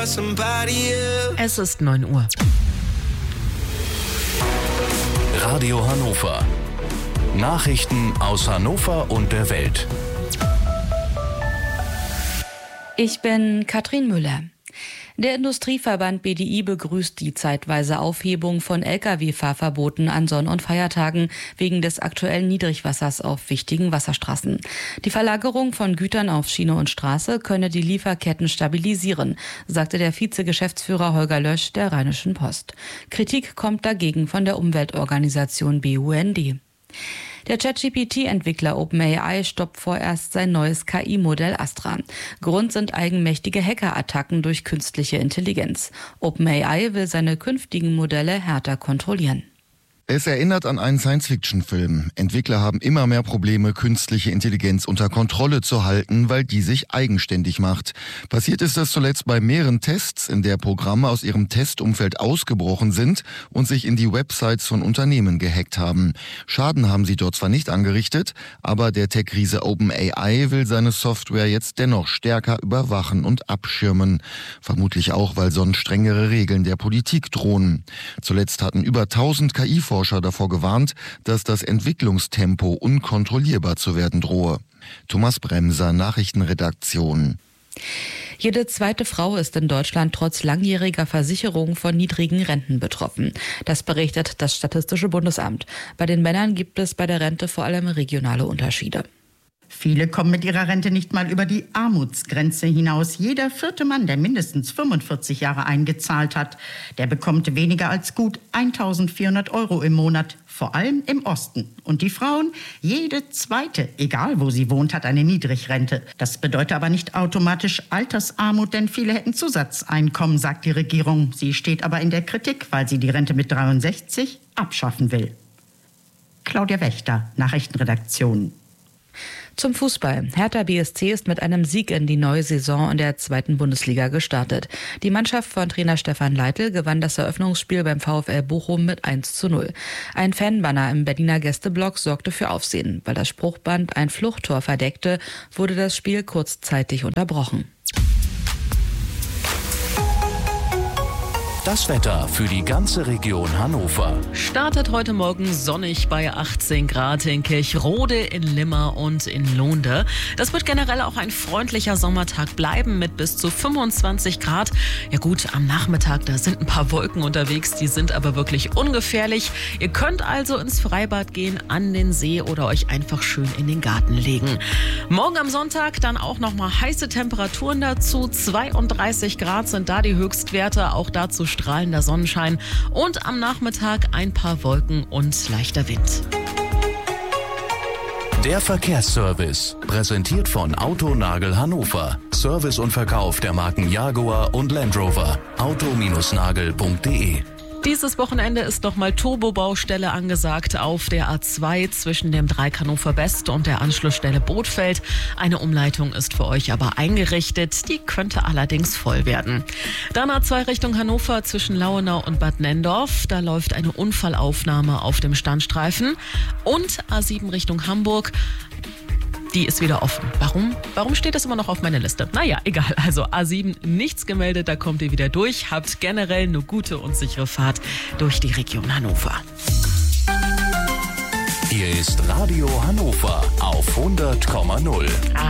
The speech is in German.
Es ist 9 Uhr. Radio Hannover. Nachrichten aus Hannover und der Welt. Ich bin Katrin Müller. Der Industrieverband BDI begrüßt die zeitweise Aufhebung von Lkw-Fahrverboten an Sonn- und Feiertagen wegen des aktuellen Niedrigwassers auf wichtigen Wasserstraßen. Die Verlagerung von Gütern auf Schiene und Straße könne die Lieferketten stabilisieren, sagte der Vizegeschäftsführer Holger Lösch der Rheinischen Post. Kritik kommt dagegen von der Umweltorganisation BUND. Der ChatGPT-Entwickler OpenAI stoppt vorerst sein neues KI-Modell Astra. Grund sind eigenmächtige Hackerattacken durch künstliche Intelligenz. OpenAI will seine künftigen Modelle härter kontrollieren. Es erinnert an einen Science-Fiction-Film. Entwickler haben immer mehr Probleme, künstliche Intelligenz unter Kontrolle zu halten, weil die sich eigenständig macht. Passiert ist das zuletzt bei mehreren Tests, in der Programme aus ihrem Testumfeld ausgebrochen sind und sich in die Websites von Unternehmen gehackt haben. Schaden haben sie dort zwar nicht angerichtet, aber der Tech-Riese OpenAI will seine Software jetzt dennoch stärker überwachen und abschirmen. Vermutlich auch, weil sonst strengere Regeln der Politik drohen. Zuletzt hatten über 1000 KI-Forscher davor gewarnt, dass das Entwicklungstempo unkontrollierbar zu werden drohe. Thomas Bremser, Nachrichtenredaktion. Jede zweite Frau ist in Deutschland trotz langjähriger Versicherung von niedrigen Renten betroffen. Das berichtet das Statistische Bundesamt. Bei den Männern gibt es bei der Rente vor allem regionale Unterschiede. Viele kommen mit ihrer Rente nicht mal über die Armutsgrenze hinaus. Jeder vierte Mann, der mindestens 45 Jahre eingezahlt hat, der bekommt weniger als gut 1.400 € im Monat, vor allem im Osten. Und die Frauen, jede zweite, egal wo sie wohnt, hat eine Niedrigrente. Das bedeutet aber nicht automatisch Altersarmut, denn viele hätten Zusatzeinkommen, sagt die Regierung. Sie steht aber in der Kritik, weil sie die Rente mit 63 abschaffen will. Claudia Wächter, Nachrichtenredaktion. Zum Fußball. Hertha BSC ist mit einem Sieg in die neue Saison in der 2. Bundesliga gestartet. Die Mannschaft von Trainer Stefan Leitl gewann das Eröffnungsspiel beim VfL Bochum mit 1:0. Ein Fanbanner im Berliner Gästeblock sorgte für Aufsehen. Weil das Spruchband ein Fluchttor verdeckte, wurde das Spiel kurzzeitig unterbrochen. Das Wetter für die ganze Region Hannover. Startet heute Morgen sonnig bei 18 Grad in Kirchrode, in Limmer und in Lohnde. Das wird generell auch ein freundlicher Sommertag bleiben mit bis zu 25 Grad. Ja gut, am Nachmittag, da sind ein paar Wolken unterwegs, die sind aber wirklich ungefährlich. Ihr könnt also ins Freibad gehen, an den See oder euch einfach schön in den Garten legen. Morgen am Sonntag dann auch nochmal heiße Temperaturen dazu. 32 Grad sind da die Höchstwerte, auch dazu strahlender Sonnenschein und am Nachmittag ein paar Wolken und leichter Wind. Der Verkehrsservice, präsentiert von Autonagel Hannover. Service und Verkauf der Marken Jaguar und Land Rover. auto-nagel.de. Dieses Wochenende ist nochmal Turbobaustelle angesagt auf der A2 zwischen dem Dreieck Hannover West und der Anschlussstelle Bothfeld. Eine Umleitung ist für euch aber eingerichtet, die könnte allerdings voll werden. Dann A2 Richtung Hannover zwischen Lauenau und Bad Nenndorf. Da läuft eine Unfallaufnahme auf dem Standstreifen. Und A7 Richtung Hamburg. Die ist wieder offen. Warum steht das immer noch auf meiner Liste? Naja, egal. Also A7 nichts gemeldet, da kommt ihr wieder durch. Habt generell eine gute und sichere Fahrt durch die Region Hannover. Hier ist Radio Hannover auf 100,0.